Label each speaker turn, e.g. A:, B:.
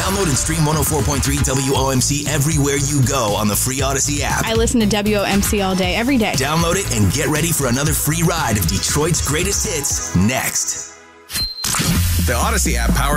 A: Download and stream 104.3 WOMC everywhere you go on the free Odyssey app.
B: I listen to WOMC all day, every day.
A: Download it and get ready for another free ride of Detroit's greatest hits next. The Odyssey app powers